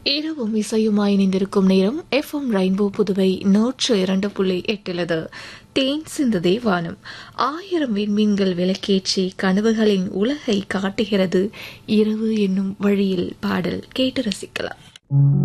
இரவும் இசையுமாய் இணைந்திருக்கும் நேரம் எஃப்எம் ரெயின்போ புதுவை 102.8 தேன் சிந்ததே வானம். 1000 விண்மீன்கள் விளக்கேற்றி கனவுகளின் உலகை காட்டுகிறது இரவு என்னும் வழியில் பாடல் கேட்டு ரசிக்கலாம்.